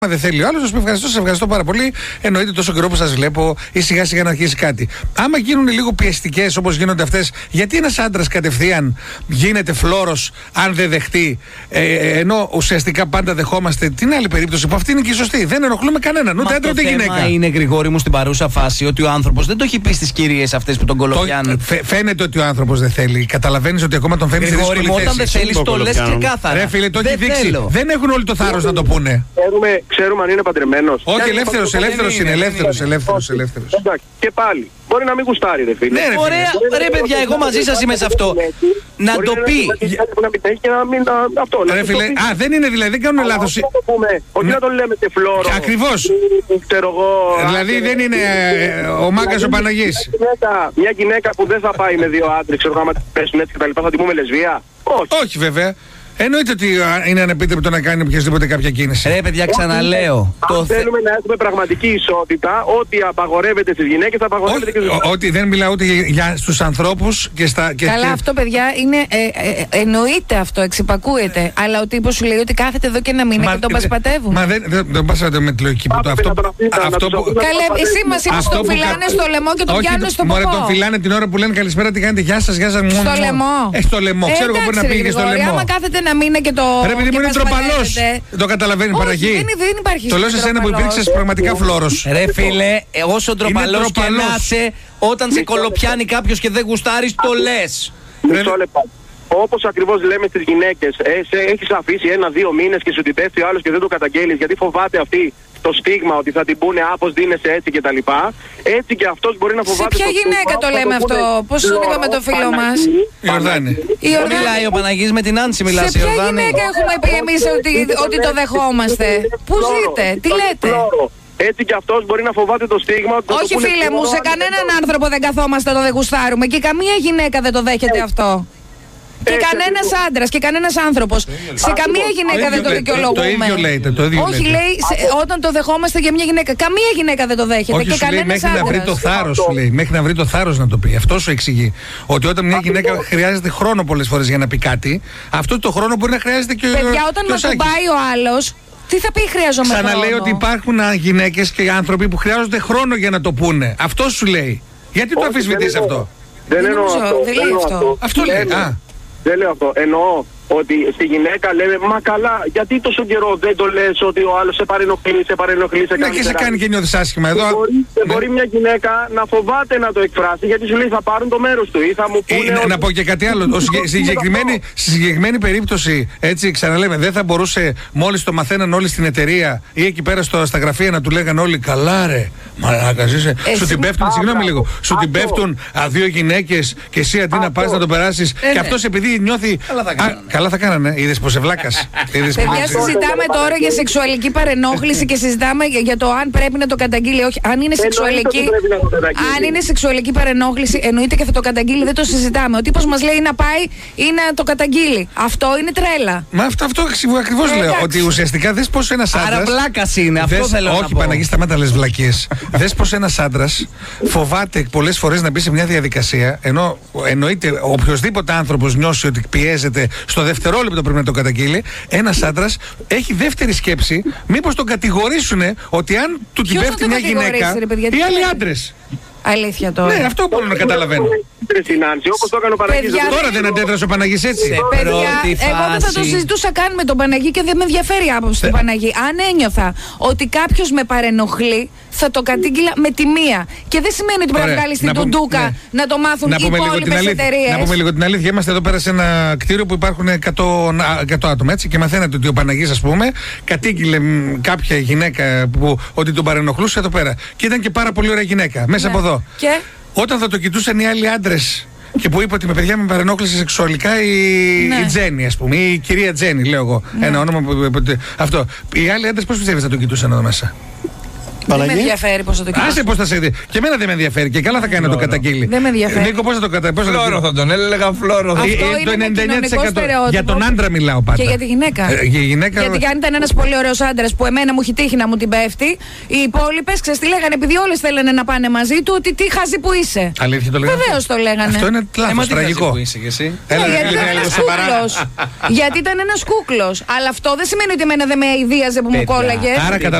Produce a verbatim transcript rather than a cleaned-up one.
δεν θέλει ο άλλος, να σου πει ευχαριστώ, σας ευχαριστώ πάρα πολύ. Εννοείται τόσο καιρό που σας βλέπω ή σιγά σιγά να αρχίσει κάτι. Άμα γίνουν λίγο πιεστικές όπως γίνονται αυτές, γιατί ένας άντρας κατευθείαν γίνεται φλόρος αν δεν δεχτεί, ε, ενώ ουσιαστικά πάντα δεχόμαστε την άλλη περίπτωση που αυτή είναι και η σωστή. Δεν ενοχλούμε κανέναν, ούτε άντρα ούτε γυναίκα. Το θέμα είναι, Γρηγόρη μου, στην παρούσα φάση ότι ο άνθρωπος δεν το έχει πει στις κυρίες αυτές που τον κολοπιάνουν. Φαι, φαίνεται ότι ο άνθρωπος δεν θέλει. Καταλαβαίνεις ότι ακόμα τον φέρνει σε δύσκολη θέση. Όταν δεν θέλεις το λες ξεκάθαρα. Ρε φίλε, το έχει δείξει. Δεν έχουν όλοι το θάρρος να το πούνε. Ξέρουμε, ξέρουμε αν είναι παντρεμένος. Όχι, ελεύθερος, ελεύθερος είναι, ελεύθερος, ελεύθερος, ελεύθερος. Εντάξει, και πάλι. Μπορεί να μην γουστάρει, ρε φίλε. Ναι, ρε, ωραία, ρε παιδιά, εγώ μαζί σας είμαι σε αυτό. Να το πει. Ρε φίλε, α, δεν είναι δηλαδή, δεν κάνουν λάθος. Όχι να τον λέμε και φλόρο. Ακριβώς. Ξέρω εγώ. Δηλαδή δεν είναι ο Μάγκας ο Παναγής. Μια γυναίκα που δεν θα πάει με δύο άντρες, ξέρω εγώ, άμα πέσουν έτσι και τα λοιπά, θα την πούμε λεσβία. Όχι. Όχι βέβαια. Εννοείται ότι είναι ανεπίτρεπτο να κάνει οποιασδήποτε κάποια κίνηση. Ρε παιδιά, ξαναλέω. Αν το θέλουμε να έχουμε πραγματική ισότητα, ό,τι απαγορεύεται στις γυναίκες θα απαγορεύεται και στους άντρες. Ότι δεν μιλάω ούτε για στους ανθρώπους και στα. Και Καλά, και... αυτό παιδιά είναι. Ε, ε, εννοείται αυτό, εξυπακούεται. Αλλά ο τύπος σου λέει ότι κάθεται εδώ και ένα μήνα μα, και τον πασπατεύουν. Μα δεν, δεν τον πασπατεύουν με τη λογική που το αυτό. αυτό που... Καλέ, εσύ μας είπες τον φυλάνε στο λαιμό και τον πιάνουν στο ποπό. Μωρέ, τον φυλάνε την ώρα που λένε καλησπέρα, τι κάνετε, γεια σας, γεια σας. Στο λαιμό. Ε, στο λαιμό, ξέρω εγώ μπορεί να πήγε στο λαιμό. Άμα κάθεται ένα μήνα και το. Ρε παιδί μου είναι τροπαλός. Το καταλαβαίνει Παραγή. Δεν, δεν υπάρχει. Το λέω σε σένα που υπήρξες πραγματικά φλόρος. Ρε φίλε, όσο τροπαλός και να είσαι, όταν σε κολοπιάνει κάποιος και δεν γουστάρεις, το λες. Μισό λεπτό. Όπως ακριβώς λέμε στις γυναίκες, ε, έχεις αφήσει ένα-δύο μήνες και σου την πέφτει ο άλλος και δεν το καταγγέλεις γιατί φοβάται αυτή το στίγμα ότι θα την πούνε άπως δίνεσαι έτσι και τα λοιπά. Έτσι και αυτός μπορεί να φοβάται. Σε ποια γυναίκα το λέμε αυτό, πώς το είπαμε το φίλο μας. Ιορδάνη. Μιλάει ο Παναγής με την Άνση, μιλάει η Σε ποια Ιορδάνη. γυναίκα έχουμε πει εμείς ότι, ότι το δεχόμαστε. Πού ζείτε, τι λέτε. Έτσι και αυτός μπορεί να φοβάται το στίγμα. Όχι φίλε μου, σε κανέναν άνθρωπο δεν καθόμαστε το δεν γουστάρουμε και καμία γυναίκα δεν το δέχεται αυτό. Και κανένας άντρας και κανένας άνθρωπος. Σε καμία γυναίκα δεν το δικαιολογούμε. Το ίδιο λέτε, το ίδιο Όχι, λέει όταν το δεχόμαστε για μια γυναίκα. Καμία γυναίκα δεν το δέχεται. Όχι, και σου λέει μέχρι άντρας. να βρει το θάρρος, σου λέει. Μέχρι να βρει το θάρρος να το πει. Αυτό σου εξηγεί. Ότι όταν μια γυναίκα χρειάζεται χρόνο πολλές φορές για να πει κάτι, αυτό το χρόνο μπορεί να χρειάζεται και ο άλλος. Παιδιά, όταν μας κουμπάει ο άλλος, τι θα πει χρειάζομαι χρόνο. Ξαναλέω ότι υπάρχουν γυναίκες και άνθρωποι που χρειάζονται χρόνο για να το πούνε. Αυτό σου λέει. Γιατί το αμφισβητείς αυτό. Δεν εννοώ αυτό. Αυτό λέει. Δεν λέω αυτό. Εννοώ ότι στη γυναίκα λέμε μα καλά, γιατί τόσο καιρό δεν το λες ότι ο άλλος σε παρενοχλεί, σε παρενοχλεί, σε κάνει. Ναι, και σε κάνει και νιώθεις άσχημα εδώ. Δεν μπορεί, ναι. μπορεί μια γυναίκα να φοβάται να το εκφράσει γιατί σου λέει θα πάρουν το μέρος του ή θα μου πούνε. Ε, ότι... Να πω και κάτι άλλο. Στη συγκεκριμένη, συγκεκριμένη περίπτωση, έτσι ξαναλέμε, δεν θα μπορούσε μόλις το μαθαίναν όλοι στην εταιρεία ή εκεί πέρα στο, στα γραφεία να του λέγανε όλοι καλά ρε. Μαλάκας είσαι. Ε, σου την πέφτουν, α, συγγνώμη λίγο. Σου την πέφτουν α, δύο γυναίκες και εσύ αντί να πας να το περάσεις. Και αυτός επειδή νιώθει. Καλά θα κάνανε. Είδες πως ευλάκας. Παιδιά, συζητάμε τώρα για σεξουαλική παρενόχληση και συζητάμε για το αν πρέπει να το καταγγείλει. Όχι, αν είναι σεξουαλική, αν είναι σεξουαλική παρενόχληση, εννοείται και θα το καταγγείλει. Δεν το συζητάμε. Ο τύπος μας λέει να πάει ή να το καταγγείλει. Αυτό είναι τρέλα. Μα αυτό, αυτό ακριβώς λέω. Ότι ουσιαστικά δες πως ένας άντρας. Άρα βλάκας είναι. Αυτό θέλω να πω. Όχι, Παναγί, σταμάτα λες βλακίες. Δες πως ένας άντρας φοβάται πολλές φορές να μπει σε μια διαδικασία, ενώ εννοείται οποιοδήποτε άνθρωπος νιώσει ότι πιέζεται στο δευτερόλεπτο πρέπει να το καταγγείλει. Ένας άντρας έχει δεύτερη σκέψη, μήπως τον κατηγορήσουνε ότι αν του την πέφτει μια γυναίκα, οι άλλοι άντρες. Αλήθεια τώρα. Ναι, αυτό μπορώ να καταλαβαίνω. Όπως το έκανε ο Παναγής. Τώρα δεν αντέδρασε ο Παναγής έτσι. Παιδιά, εγώ δεν θα το συζητούσα καν με τον Παναγή και δεν με ενδιαφέρει η άποψη του Παναγή. Αν ένιωθα ότι κάποιος με παρενοχλεί, θα το κατήγγειλα με τη μία. Και δεν σημαίνει ότι πρέπει να βγάλει την τουντούκα να το μάθουν οι υπόλοιπες εταιρείες. Να πούμε λίγο την αλήθεια. Είμαστε εδώ πέρα σε ένα κτίριο που υπάρχουν εκατό άτομα έτσι. Και μαθαίνετε ότι ο Παναγής, ας πούμε, κατήγγειλε κάποια γυναίκα που, ότι τον παρενοχλούσε εδώ πέρα. Και ήταν και πάρα πολύ ωραία γυναίκα μέσα από εδώ. Και? Όταν θα το κοιτούσαν οι άλλοι άντρες και που είπε ότι με παιδιά με παρενόχλησε σεξουαλικά η, ναι. η Τζέννη, ας πούμε, η κυρία Τζέννη, λέω εγώ. Ναι. Ένα όνομα που, που, που, αυτό. Οι άλλοι άντρες πώς πιστεύεις θα το κοιτούσαν εδώ μέσα? Δεν με ενδιαφέρει πώς θα το κοιτάξει. Άσε πώς θα σε δει. Και εμένα δεν με ενδιαφέρει. Και καλά θα κάνει να το καταγγείλει. Δεν με ενδιαφέρει. Νίκο, πώς θα το καταγγείλει. Φλόρο θα τον έλεγα, φλόρο. Αυτό Ε, είναι το ένα ενενήντα εννέα τοις εκατό. κοινωνικό στερεότυπο. Για τον άντρα μιλάω πάντα. Και για τη γυναίκα. Ε, για η γυναίκα... Γιατί αν ήταν ένας πολύ ωραίος άντρας που εμένα μου έχει τύχει να μου την πέφτει, οι υπόλοιπες ξέρεις τι λέγανε, επειδή όλες θέλανε να πάνε μαζί του, ότι τι χαζή που είσαι. Αλήθεια το λέγανε. Βεβαίως το λέγανε. Αυτό είναι λάθος, τραγικό. Που είσαι κι εσύ. Ναι, Έλα, γιατί, έλα, ήταν έλα, ένας σε παρά- κούκλος. γιατί ήταν ένας κούκλος. Αλλά αυτό δεν σημαίνει ότι εμένα δεν με αηδίαζε που μου Παιδιά, κόλλαγε. Άρα